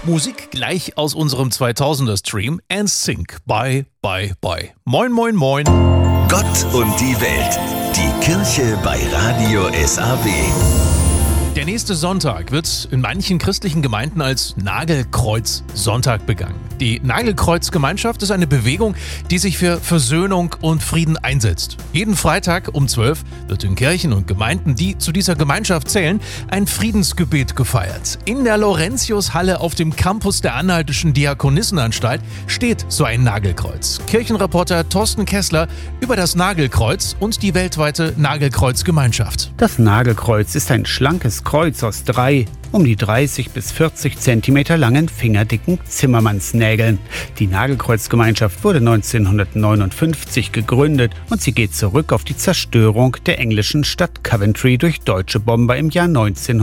Musik gleich aus unserem 2000er-Stream NSYNC. Bye, bye, bye. Moin, moin, moin. Gott und die Welt. Die Kirche bei Radio SAW. Der nächste Sonntag wird in manchen christlichen Gemeinden als Nagelkreuz-Sonntag begangen. Die Nagelkreuz-Gemeinschaft ist eine Bewegung, die sich für Versöhnung und Frieden einsetzt. Jeden Freitag um 12 wird in Kirchen und Gemeinden, die zu dieser Gemeinschaft zählen, ein Friedensgebet gefeiert. In der Laurentiushalle auf dem Campus der Anhaltischen Diakonissenanstalt steht so ein Nagelkreuz. Kirchenreporter Thorsten Kessler über das Nagelkreuz und die weltweite Nagelkreuz-Gemeinschaft. Das Nagelkreuz ist ein schlankes Kreuz aus 3, um die 30 bis 40 Zentimeter langen fingerdicken Zimmermannsnägeln. Die Nagelkreuzgemeinschaft wurde 1959 gegründet und sie geht zurück auf die Zerstörung der englischen Stadt Coventry durch deutsche Bomber im Jahr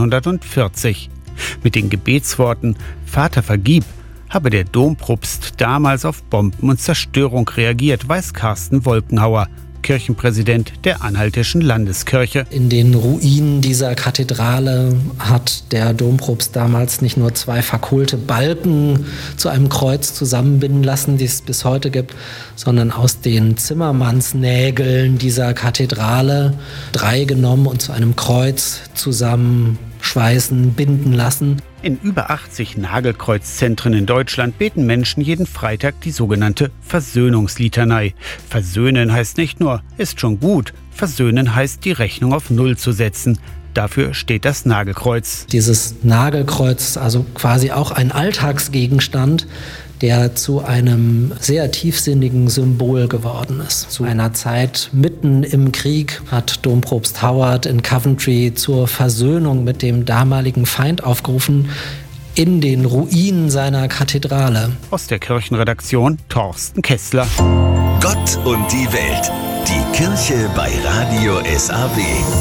1940. Mit den Gebetsworten »Vater, vergib« habe der Dompropst damals auf Bomben und Zerstörung reagiert, weiß Carsten Wolkenhauer, Kirchenpräsident der Anhaltischen Landeskirche. In den Ruinen dieser Kathedrale hat der Dompropst damals nicht nur 2 verkohlte Balken zu einem Kreuz zusammenbinden lassen, die es bis heute gibt, sondern aus den Zimmermannsnägeln dieser Kathedrale 3 genommen und zu einem Kreuz zusammenschweißen, binden lassen. In über 80 Nagelkreuzzentren in Deutschland beten Menschen jeden Freitag die sogenannte Versöhnungslitanei. Versöhnen heißt nicht nur, ist schon gut. Versöhnen heißt, die Rechnung auf Null zu setzen. Dafür steht das Nagelkreuz. Dieses Nagelkreuz ist also quasi auch ein Alltagsgegenstand, der zu einem sehr tiefsinnigen Symbol geworden ist. Zu einer Zeit mitten im Krieg hat Dompropst Howard in Coventry zur Versöhnung mit dem damaligen Feind aufgerufen, in den Ruinen seiner Kathedrale. Aus der Kirchenredaktion Thorsten Kessler. Gott und die Welt. Die Kirche bei Radio SAW.